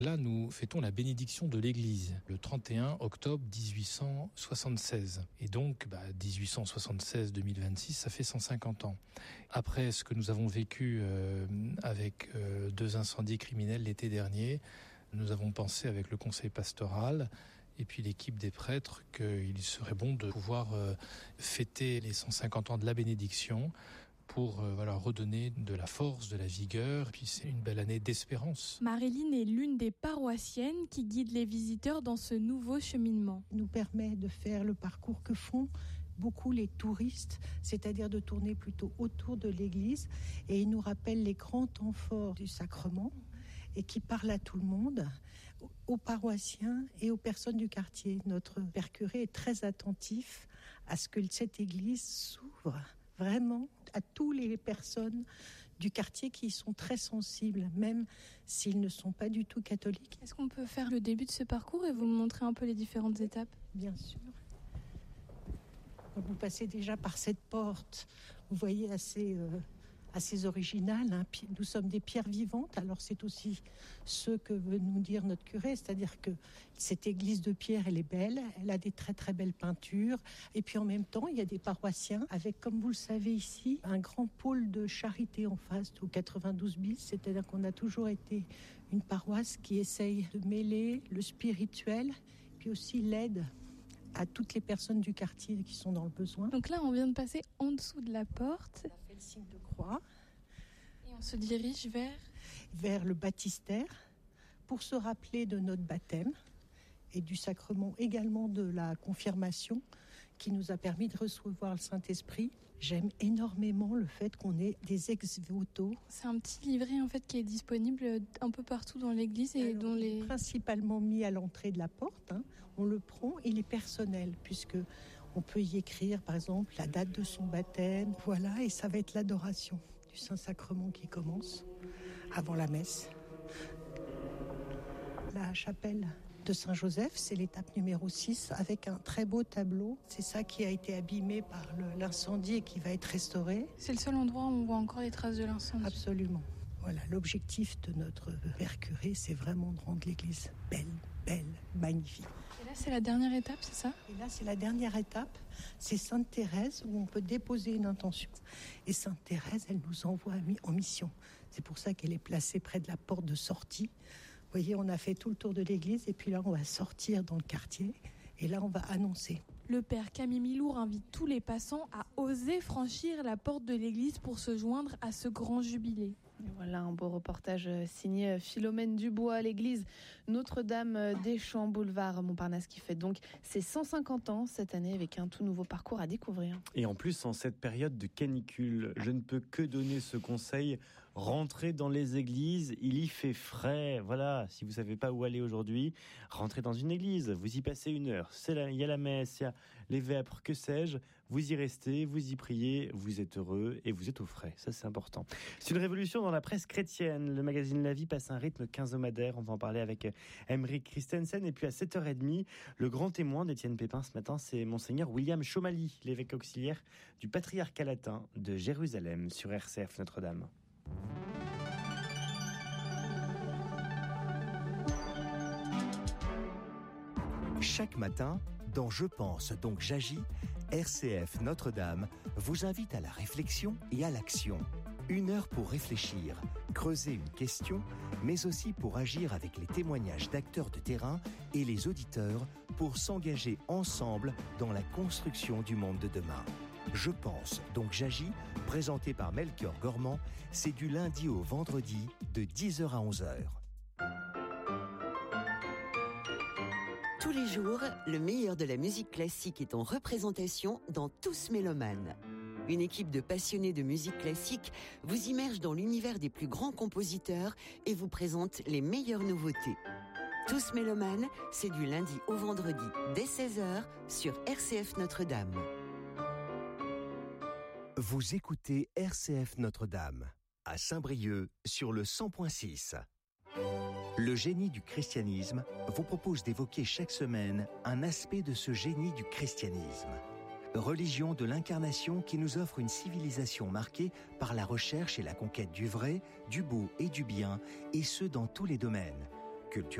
Là, nous fêtons la bénédiction de l'Église, le 31 octobre 1876. Et donc, 1876-2026, ça fait 150 ans. Après ce que nous avons vécu avec 2 incendies criminels l'été dernier, nous avons pensé avec le conseil pastoral et puis l'équipe des prêtres qu'il serait bon de pouvoir fêter les 150 ans de la bénédiction pour redonner de la force, de la vigueur. Et puis c'est une belle année d'espérance. Marilyn est l'une des paroissiennes qui guide les visiteurs dans ce nouveau cheminement. Il nous permet de faire le parcours que font beaucoup les touristes, c'est-à-dire de tourner plutôt autour de l'église. Et il nous rappelle les grands temps forts du sacrement et qui parle à tout le monde, aux paroissiens et aux personnes du quartier. Notre père curé est très attentif à ce que cette église s'ouvre vraiment à toutes les personnes du quartier qui sont très sensibles, même s'ils ne sont pas du tout catholiques. Est-ce qu'on peut faire le début de ce parcours et vous montrer un peu les différentes étapes ? Bien sûr. Vous passez déjà par cette porte, vous voyez assez originale. Hein. Nous sommes des pierres vivantes, alors c'est aussi ce que veut nous dire notre curé, c'est-à-dire que cette église de pierre, elle est belle, elle a des très très belles peintures, et puis en même temps, il y a des paroissiens avec, comme vous le savez ici, un grand pôle de charité en face, au 92 bis, c'est-à-dire qu'on a toujours été une paroisse qui essaye de mêler le spirituel, puis aussi l'aide à toutes les personnes du quartier qui sont dans le besoin. Donc là, on vient de passer en dessous de la porte. On a fait le signe de croix. Et on se dirige vers le baptistère pour se rappeler de notre baptême et du sacrement également de la confirmation qui nous a permis de recevoir le Saint-Esprit. J'aime énormément le fait qu'on ait des ex-voto. C'est un petit livret en fait qui est disponible un peu partout dans l'église et dont il est principalement mis à l'entrée de la porte. Hein. On le prend, il est personnel puisque on peut y écrire par exemple la date de son baptême. Voilà, et ça va être l'adoration du Saint-Sacrement qui commence avant la messe. La chapelle de Saint-Joseph, c'est l'étape numéro 6 avec un très beau tableau. C'est ça qui a été abîmé par l'incendie et qui va être restauré. C'est le seul endroit où on voit encore les traces de l'incendie. Absolument. Voilà, l'objectif de notre père curé, c'est vraiment de rendre l'église belle, magnifique. Et là, c'est la dernière étape, c'est ça ? Et là, c'est la dernière étape. C'est Sainte Thérèse où on peut déposer une intention. Et Sainte Thérèse, elle nous envoie en mission. C'est pour ça qu'elle est placée près de la porte de sortie. Vous voyez, on a fait tout le tour de l'église et puis là, on va sortir dans le quartier et là, on va annoncer. Le père Camille Milour invite tous les passants à oser franchir la porte de l'église pour se joindre à ce grand jubilé. Et voilà un beau reportage signé Philomène Dubois à l'église Notre-Dame des Champs, boulevard Montparnasse, qui fête donc ses 150 ans cette année avec un tout nouveau parcours à découvrir. Et en plus, en cette période de canicule, je ne peux que donner ce conseil, rentrez dans les églises, il y fait frais. Voilà, si vous ne savez pas où aller aujourd'hui, rentrez dans une église, vous y passez 1 heure. Il y a la messe, il y a les vêpres, que sais-je, vous y restez, vous y priez, vous êtes heureux et vous êtes au frais. Ça, c'est important. C'est une révolution dans la presse chrétienne. Le magazine La Vie passe un rythme quinzomadaire. On va en parler avec Emeric Christensen. Et puis à 7h30, le grand témoin d'Étienne Pépin ce matin, c'est Monseigneur William Chomali, l'évêque auxiliaire du patriarcat latin de Jérusalem sur RCF Notre-Dame. Chaque matin, dans Je pense donc j'agis, RCF Notre-Dame vous invite à la réflexion et à l'action. 1 heure pour réfléchir, creuser une question, mais aussi pour agir avec les témoignages d'acteurs de terrain et les auditeurs pour s'engager ensemble dans la construction du monde de demain. Je pense donc j'agis, présenté par Melchior Gormand, c'est du lundi au vendredi de 10h à 11h. Tous les jours, le meilleur de la musique classique est en représentation dans Tous Mélomanes. Une équipe de passionnés de musique classique vous immerge dans l'univers des plus grands compositeurs et vous présente les meilleures nouveautés. Tous Mélomanes, c'est du lundi au vendredi dès 16h sur RCF Notre-Dame. Vous écoutez RCF Notre-Dame, à Saint-Brieuc sur le 100.6. Le génie du christianisme vous propose d'évoquer chaque semaine un aspect de ce génie du christianisme. Religion de l'incarnation qui nous offre une civilisation marquée par la recherche et la conquête du vrai, du beau et du bien, et ce dans tous les domaines. Culture